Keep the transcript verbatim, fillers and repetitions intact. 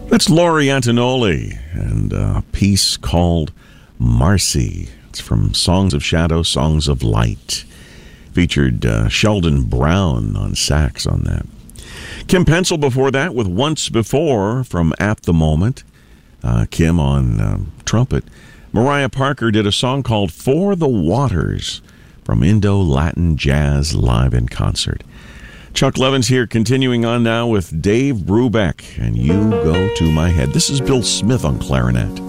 That's Laurie Antonelli and a piece called Marcy. It's from Songs of Shadow, Songs of Light. Featured uh, Sheldon Brown on sax on that. Kim Pencil before that with Once Before from At the Moment. Uh, Kim on um, trumpet. Mariah Parker did a song called For the Waters from Indo-Latin Jazz Live in Concert. Chuck Levins here, continuing on now with Dave Brubeck and You Go to My Head. This is Bill Smith on clarinet.